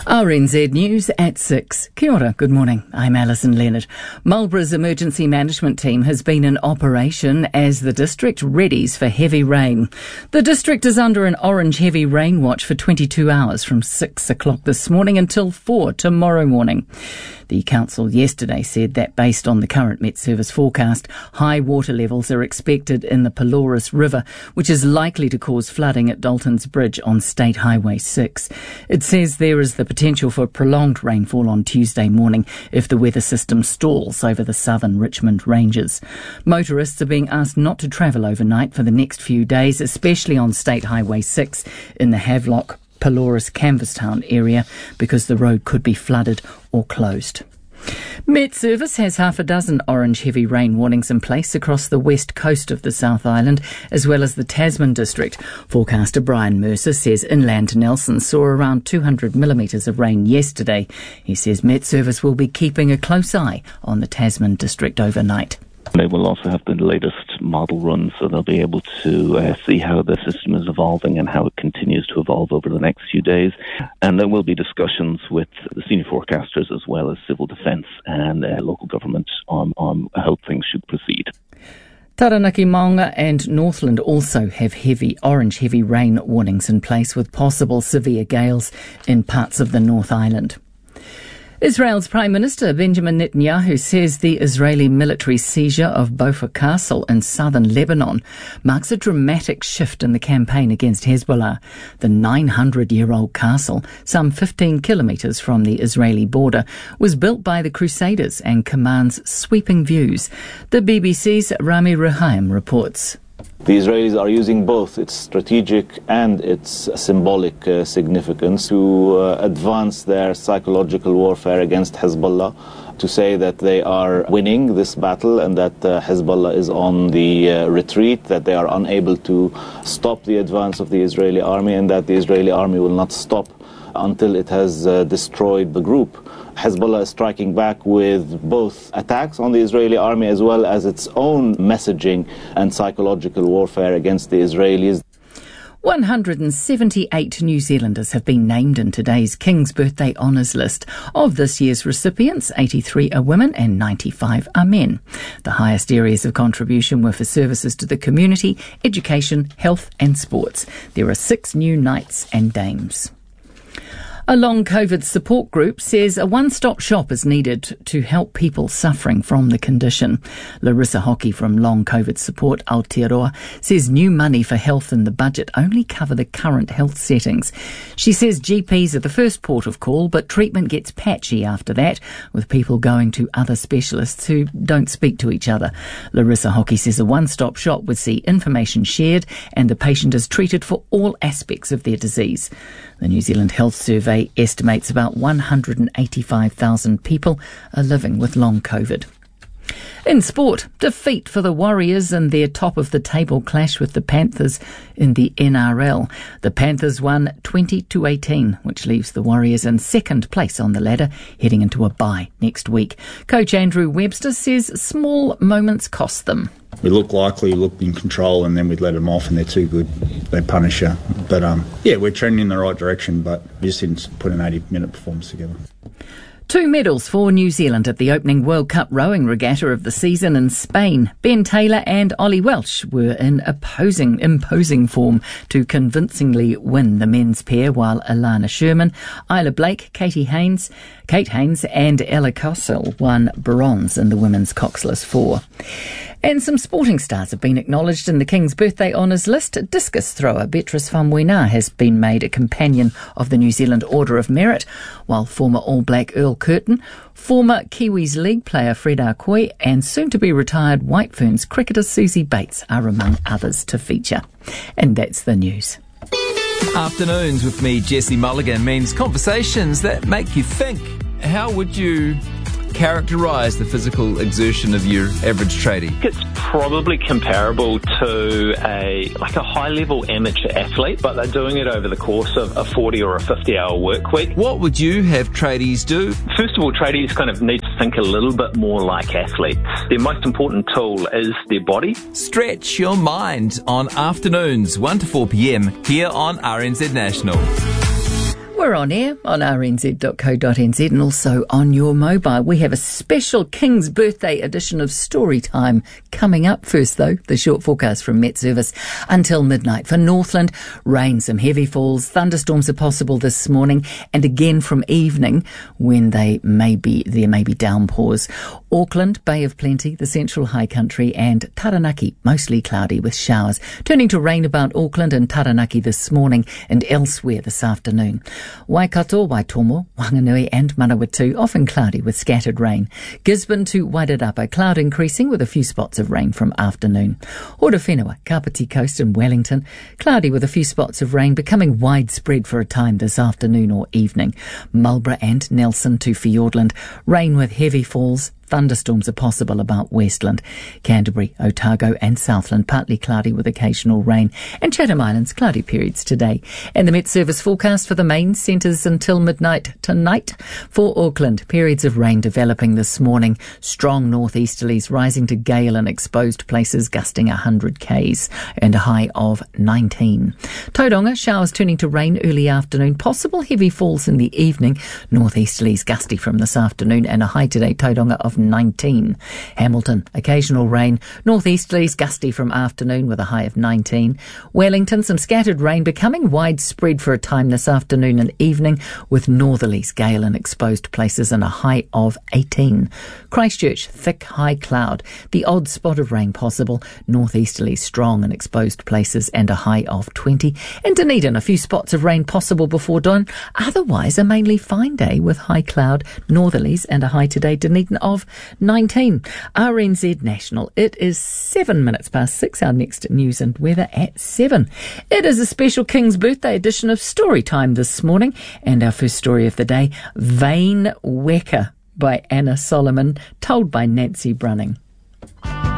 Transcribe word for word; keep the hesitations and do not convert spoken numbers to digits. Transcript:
R N Z News at six. Kia ora, good morning. I'm Alison Leonard. Marlborough's emergency management team has been in operation as the district readies for heavy rain. The district is under an orange heavy rain watch for twenty-two hours from six o'clock this morning until four tomorrow morning. The council yesterday said that based on the current Met Service forecast, high water levels are expected in the Pelorus River, which is likely to cause flooding at Dalton's Bridge on State Highway six. It says there is the potential for prolonged rainfall on Tuesday morning if the weather system stalls over the southern Richmond Ranges. Motorists are being asked not to travel overnight for the next few days, especially on State Highway six in the Havelock Pelorus Canvastown area, because the road could be flooded or closed. Met Service has half a dozen orange heavy rain warnings in place across the west coast of the South Island, as well as the Tasman district. Forecaster Brian Mercer says inland Nelson saw around two hundred millimetres of rain yesterday. He says Met Service will be keeping a close eye on the Tasman district overnight. They will also have the latest model run, so they'll be able to uh, see how the system is evolving and how it continues to evolve over the next few days. And there will be discussions with the senior forecasters as well as civil defence and uh, local government on, on how things should proceed. Taranaki, Maunga and Northland also have heavy, orange heavy rain warnings in place with possible severe gales in parts of the North Island. Israel's Prime Minister Benjamin Netanyahu says the Israeli military seizure of Bofar Castle in southern Lebanon marks a dramatic shift in the campaign against Hezbollah. The nine hundred year old castle, some fifteen kilometres from the Israeli border, was built by the Crusaders and commands sweeping views. The B B C's Rami Ruhaim reports. The Israelis are using both its strategic and its symbolic uh, significance to uh, advance their psychological warfare against Hezbollah, to say that they are winning this battle and that uh, Hezbollah is on the uh, retreat, that they are unable to stop the advance of the Israeli army, and that the Israeli army will not stop until it has uh, destroyed the group. Hezbollah is striking back with both attacks on the Israeli army as well as its own messaging and psychological warfare against the Israelis. one hundred seventy-eight New Zealanders have been named in today's King's Birthday Honours list. Of this year's recipients, eighty-three are women and ninety-five are men. The highest areas of contribution were for services to the community, education, health and sports. There are six new knights and dames. A long COVID support group says a one-stop shop is needed to help people suffering from the condition. Larissa Hockey from Long COVID Support Aotearoa says new money for health in the budget only cover the current health settings. She says G Ps are the first port of call, but treatment gets patchy after that, with people going to other specialists who don't speak to each other. Larissa Hockey says a one-stop shop would see information shared and the patient is treated for all aspects of their disease. The New Zealand Health Survey estimates about one hundred eighty-five thousand people are living with long COVID. In sport, defeat for the Warriors in their top-of-the-table clash with the Panthers in the N R L. The Panthers won twenty to eighteen, which leaves the Warriors in second place on the ladder, heading into a bye next week. Coach Andrew Webster says small moments cost them. We look likely, look in control, and then we'd let them off, and they're too good. They punish you. But, um, yeah, we're trending in the right direction, but we just didn't put an eighty-minute performance together. Two medals for New Zealand at the opening World Cup rowing regatta of the season in Spain. Ben Taylor and Ollie Welch were in opposing, imposing form to convincingly win the men's pair, while Alana Sherman, Isla Blake, Katie Haynes, Kate Haynes and Ella Kossel won bronze in the women's coxless four. And some sporting stars have been acknowledged in the King's Birthday Honours list. Discus thrower Beatrice Famuina has been made a companion of the New Zealand Order of Merit, while former All Black Earl Curtin, former Kiwis League player Fred Arcoy and soon-to-be retired White Ferns cricketer Susie Bates are among others to feature. And that's the news. Afternoons with me, Jesse Mulligan, means conversations that make you think. How would you characterise the physical exertion of your average tradie? It's probably comparable to a like a high-level amateur athlete, but they're doing it over the course of a forty or a fifty-hour work week. What would you have tradies do? First of all, tradies kind of need to think a little bit more like athletes. Their most important tool is their body. Stretch your mind on afternoons, one to four p.m. here on R N Z National. We're on air on r n z dot co dot n z and also on your mobile. We have a special King's Birthday edition of Storytime coming up. First, though, the short forecast from Met Service until midnight. For Northland, rain, some heavy falls, thunderstorms are possible this morning, and again from evening when they may be, there may be downpours. Auckland, Bay of Plenty, the Central High Country, and Taranaki, mostly cloudy with showers. Turning to rain about Auckland and Taranaki this morning and elsewhere this afternoon. Waikato, Waitomo, Wanganui and Manawatu, often cloudy with scattered rain. Gisborne to Wairarapa, cloud increasing with a few spots of rain from afternoon. Horowhenua, Kapiti Coast and Wellington, cloudy with a few spots of rain becoming widespread for a time this afternoon or evening. Marlborough and Nelson to Fiordland, rain with heavy falls. Thunderstorms are possible about Westland. Canterbury, Otago and Southland, partly cloudy with occasional rain. And Chatham Islands, cloudy periods today. And the Met Service forecast for the main centres until midnight tonight. For Auckland, periods of rain developing this morning. Strong northeasterlies rising to gale in exposed places, gusting one hundred k's and a high of nineteen. Tauranga, showers turning to rain early afternoon. Possible heavy falls in the evening. Northeasterlies gusty from this afternoon and a high today, Tauranga, of nineteen. Hamilton, occasional rain. Northeasterlies gusty from afternoon with a high of nineteen. Wellington, some scattered rain becoming widespread for a time this afternoon and evening with northerlies gale in exposed places and a high of eighteen. Christchurch, thick high cloud. The odd spot of rain possible. Northeasterlies strong in exposed places and a high of twenty. And Dunedin, a few spots of rain possible before dawn. Otherwise, a mainly fine day with high cloud, northerlies and a high today, Dunedin of nineteen. R N Z National. It is seven minutes past six. Our next news and weather at seven. It is a special King's Birthday edition of Storytime this morning. And our first story of the day, Vain Weka by Anna Solomon, told by Nancy Brunning.